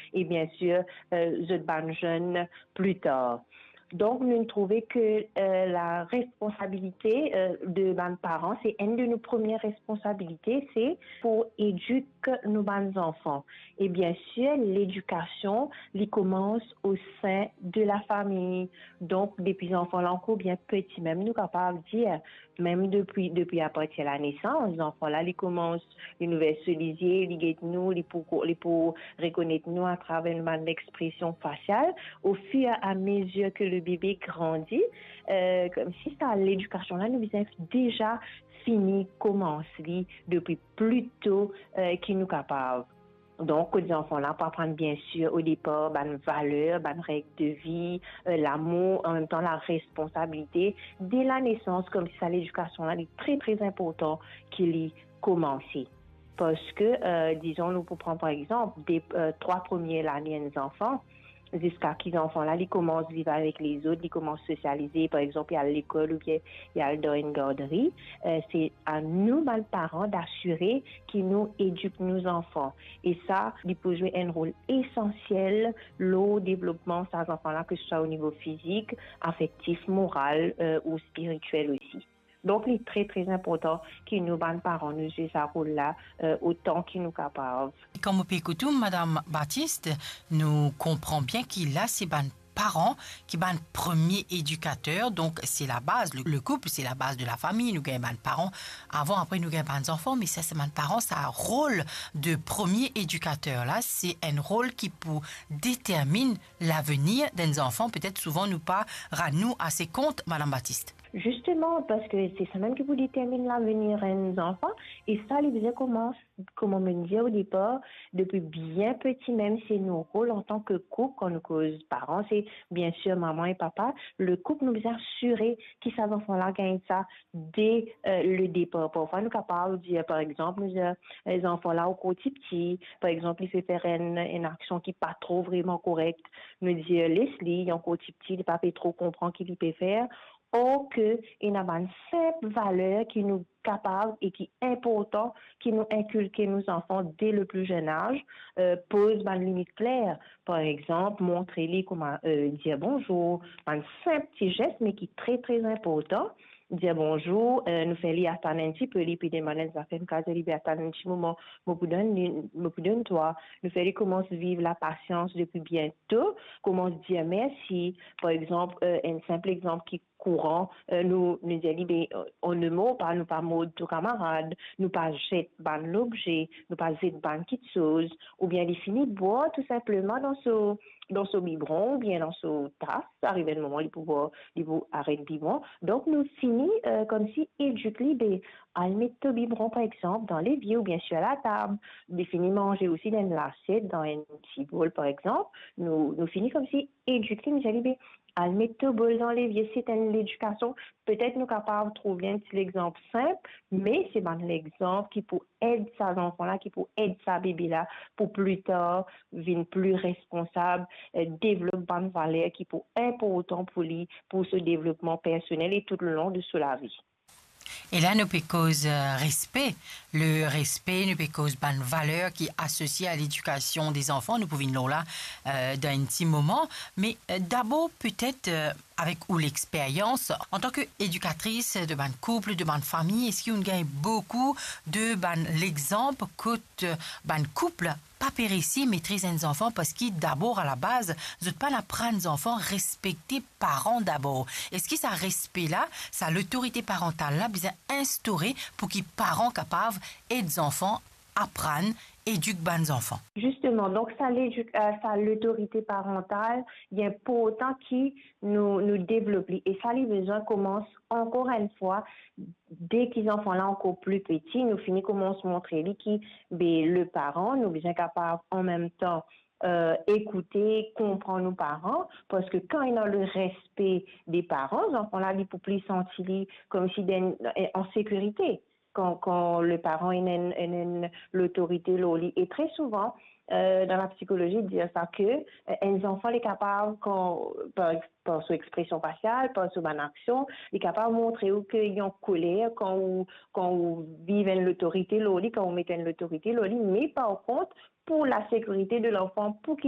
et bien sûr, je ban jeune plus tard. Donc, nous trouvons que la responsabilité de nos parents, c'est une de nos premières responsabilités, c'est pour éduquer nos enfants. Et bien sûr, l'éducation, elle commence au sein de la famille. Donc, depuis les enfants là, encore bien petits, même nous capables de dire, même depuis à partir de la naissance, les enfants là, ils commencent une nouvelle solicier, ils guettent nous, ils pour reconnaître nous à travers une expression faciale. Au fur et à mesure que le bébé grandit, comme si ça, l'éducation là, nous avons déjà fini, commencé depuis plus tôt qu'il nous capable. Donc, les enfants-là, pour apprendre bien sûr au départ, ben, valeurs, ben, règles de vie, l'amour, en même temps la responsabilité. Dès la naissance, comme si ça, l'éducation-là, est très, très important qu'il y commence. Parce que, disons, nous, pour prendre par exemple, des 3 premières années des enfants, jusqu'à qu'ils enfants-là, ils commencent à vivre avec les autres, ils commencent à socialiser, par exemple, il y a l'école ou bien il y a dans une garderie. C'est à nous, les parents, d'assurer qu'ils nous éduquent nos enfants. Et ça, il peut jouer un rôle essentiel au développement de ces enfants-là, que ce soit au niveau physique, affectif, moral ou spirituel aussi. Donc, il est très, très important que nous, les parents, nous jouions ce rôle-là autant qu'ils nous capables. Comme on peut écouter, Madame Baptiste, nous comprenons bien qu'il a ces parents qui sont le premier éducateur, donc c'est la base, le couple c'est la base de la famille, nous avons des parents, avant, après nous avons des enfants, mais ça c'est des parents, ça a un rôle de premier éducateur, là, c'est un rôle qui peut déterminer l'avenir des enfants, peut-être souvent nous pas, nous assez compte, Madame Baptiste. Justement, parce que c'est ça même qui vous détermine l'avenir des enfants. Et ça, les besoins commencent, comme on me disait au départ, depuis bien petit, même c'est nos rôles en tant que couple, quand nous cause parents, c'est bien sûr maman et papa. Le couple nous assurer que ces enfants-là gagnent ça dès le départ. Parfois, nous sommes capables de dire, par exemple, les enfants-là au côté petit, par exemple, il fait faire une action qui n'est pas trop vraiment correcte. Nous dire, Leslie, il y a un côté petit, il pas trop comprendre qu'il peut faire. Or que il y a une simple valeur qui nous capable et qui est important, qui nous inculque nos enfants dès le plus jeune âge, pose une limite claire. Par exemple, montrer-les comment dire bonjour, un simple petit geste, mais qui est très, très important. Dire bonjour, nous faisons attendre un petit peu, puis demander à faire une case de attendre un petit moment, me donne toi. Nous faisons commencer à vivre la patience depuis bientôt, comment dire merci. Par exemple, un simple exemple qui courant, nous disons, on ne mot pas, nous pas mot de camarade, nous pas jeter ban l'objet, nous pas jeter ban quelque chose, ou bien les finir de boire tout simplement dans ce biberon, ou bien dans ce tasse, arrive le moment, il faut arrêter le biberon. Donc, nous finissons comme si éduquer à mettre le biberon, par exemple, dans l'évier ou bien sûr à la table, définir manger aussi dans l'assiette, dans un petit bol, par exemple. Nous finissons comme si éduquer, nous allons à mettre le bol dans l'évier, c'est l'éducation. Peut-être nous capables de trouver un petit exemple simple, mais c'est l'exemple qui peut aider ces enfants-là, qui peut aider ces bébés-là pour plus tard, devenir plus responsable, développer bonne valeur qui peut être important pour lui, pour ce développement personnel et tout le long de la vie. Et là, nous peut cause respect. Le respect, nous peut cause une valeur qui est associée à l'éducation des enfants. Nous pouvons là dans un petit moment. Mais d'abord, peut-être avec ou l'expérience, en tant qu'éducatrice de ban couple, de ban famille, est-ce qu'il y a gagne beaucoup de l'exemple que ban couple pas périsser maîtriser les enfants parce qu'ils d'abord à la base vous n'êtes pas apprendre les enfants respecter parents d'abord. Est-ce que ça respect là, ça l'autorité parentale là bien instauré pour qu'ils parents capables et des enfants apprennent éduquent les enfants. Justement, donc ça l'autorité parentale, il y a pour autant qui nous développe et ça les besoins commence encore une fois dès qu'ils enfants là encore plus petits, nous finissons commence montrer qui le parent nous besoin capable en même temps écouter, comprendre nos parents, parce que quand il a le respect des parents, les enfants là, ils peuvent plus sentir comme si en sécurité. Quand le parent est l'autorité, et très souvent, dans la psychologie, dire ça que un enfant est capable, par son expression faciale, par son action, est capable de montrer qu'ils sont en colère quand vous vivez l'autorité, quand vous mettez l'autorité, mais par contre, pour la sécurité de l'enfant, pour qu'il